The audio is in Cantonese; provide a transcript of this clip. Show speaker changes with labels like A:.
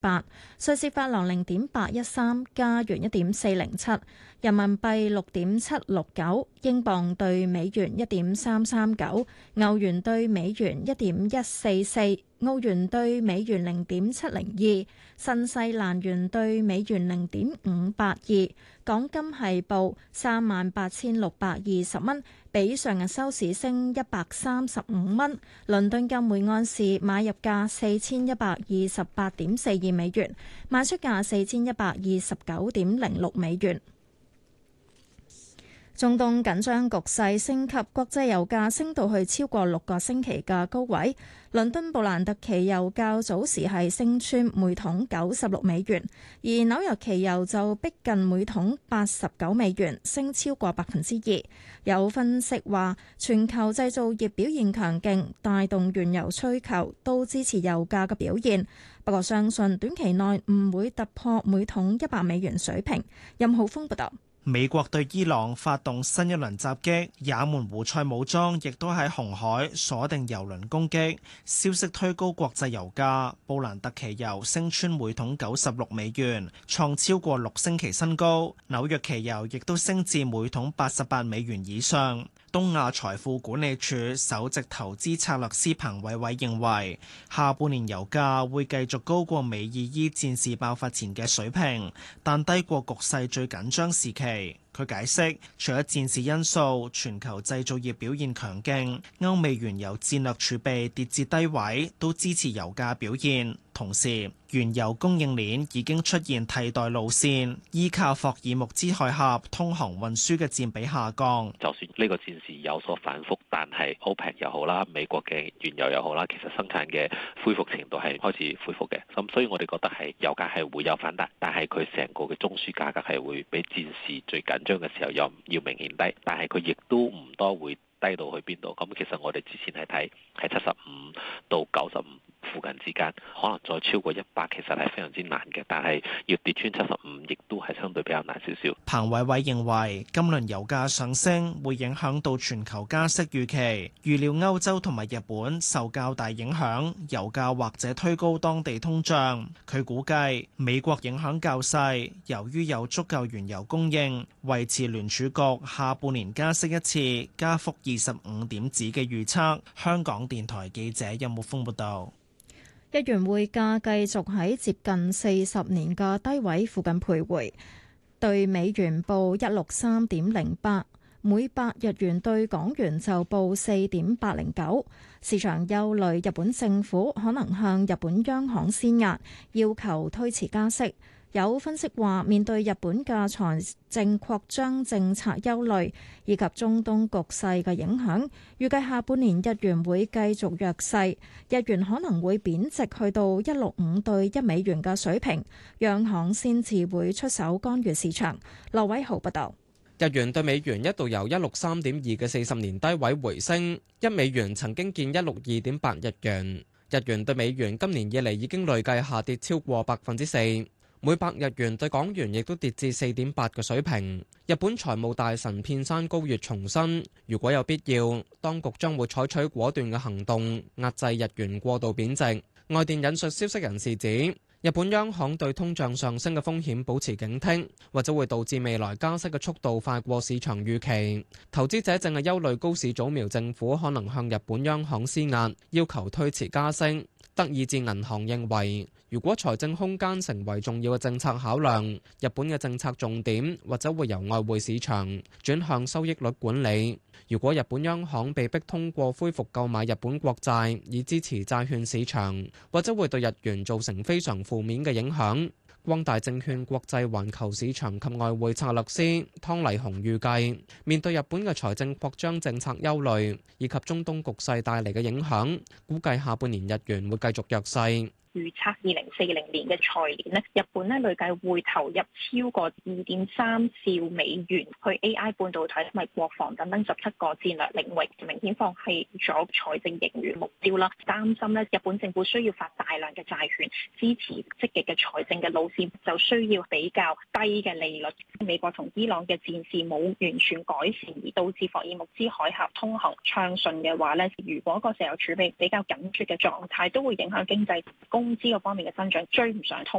A: 8，瑞士法郎0.813，加元1.407，人民幣6.769，英鎊對美元1.339，歐元對美元1.144，澳元對美元0.702，新西蘭元對美元0.582。港金係報38,620蚊，比上日收市升135蚊。倫敦金每安士買入價4128.42美元，賣出價4129.06美元。中東緊張局勢升級，國際油價升到去超過6個星期嘅高位。倫敦布蘭特期油較早時係升穿每桶96美元，而紐約期油就逼近每桶89美元，升超過2%。有分析話，全球製造業表現強勁，帶動原油需求，都支持油價嘅表現。不過相信短期內唔會突破每桶100美元水平。任浩峰報道。
B: 美國對伊朗發動新一輪襲擊，也門胡塞武裝亦都喺紅海鎖定油輪攻擊，消息推高國際油價。布蘭特期油升穿每桶96美元，創超過6星期新高。紐約期油亦都升至每桶88美元以上。東亞財富管理處首席投資策略師彭偉偉認為，下半年油價會繼續高過美伊伊戰事爆發前嘅水平，但低過局勢最緊張時期。佢解釋，除咗戰事因素，全球製造業表現強勁，歐美原油戰略儲備跌至低位，都支持油價表現。同時，原油供應鏈已經出現替代路線，依靠霍爾木茲海峽通航運輸嘅佔比下降。
C: 就算呢個戰事有所反覆，但係 OPEC 又好啦，美國嘅原油又好啦，其實生產嘅恢復程度係開始恢復嘅。咁所以我哋覺得係油價係會有反彈，但係佢成個嘅中樞價格係會比戰事最緊張嘅時候要明顯低，但係佢亦都唔多會低到去邊度。咁其實我哋之前係睇係75到95附近之間，可能再超過100，其實係非常之難嘅。但係要跌穿75，亦都係相對比較難少少。
B: 彭偉偉認為，今輪油價上升會影響到全球加息預期，預料歐洲同埋日本受較大影響，油價或者推高當地通脹。佢估計美國影響較細，由於有足夠原油供應，維持聯儲局下半年加息一次，加幅25點子嘅預測。香港電台記者任木峰報道。
A: 日元匯價繼續喺接近40年嘅低位附近徘徊，對美元報163.08，每百日元對港元就報4.809。市場憂慮日本政府可能向日本央行施壓，要求推遲加息。有分析話，面對日本嘅財政擴張政策憂慮以及中東局勢嘅影響，預計下半年日元會繼續弱勢，日元可能會貶值去到165對1美元嘅水平，央行先至會出手干預市場。羅偉豪報道。
D: 日元對美元一度由163.2嘅40年低位回升，1美元曾經見162.8日元。日元對美元今年以嚟已經累計下跌超過4%。每百日元對港元亦都跌至4.8嘅水平。日本財務大臣片山高月重申，如果有必要，當局將會採取果斷嘅行動，壓制日元過度貶值。外電引述消息人士指，日本央行對通脹上升嘅風險保持警惕，或者會導致未來加息嘅速度快過市場預期。投資者正係憂慮高市早苗政府可能向日本央行施壓，要求推遲加息。德意志銀行認為，如果財政空間成為重要嘅政策考量，日本嘅政策重點或者會由外匯市場轉向收益率管理。如果日本央行被逼通過恢復購買日本國債以支持債券市場，或者會對日元造成非常負面嘅影響。光大證券國際環球市場及外匯策略師湯麗紅預計，面對日本嘅財政擴張政策憂慮以及中東局勢帶嚟嘅影響，估計下半年日元會繼續弱勢。
E: 預測2040年嘅財年咧，日本咧累計會投入超過2.3兆美元去 AI 半導體同埋國防等等17個戰略領域，明顯放棄咗財政盈餘目標啦。擔心咧，日本政府需要發大量嘅債券支持積極嘅財政嘅路線，就需要比較低嘅利率。美國同伊朗嘅戰事冇完全改善，而導致霍爾木茲海峽通航暢順嘅話咧，如果個石油儲備比較緊絀嘅狀態，都會影響經濟。 工資嗰方面嘅增長追唔上通